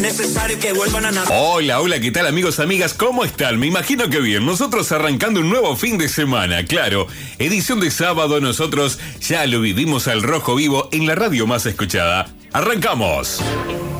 necesario que vuelvan a nacer. Hola, hola, ¿qué tal amigos, amigas? ¿Cómo están? Me imagino que bien. Nosotros arrancando un nuevo fin de semana, claro. Edición de sábado, nosotros ya lo vivimos al rojo vivo en la radio más escuchada. ¡Arrancamos!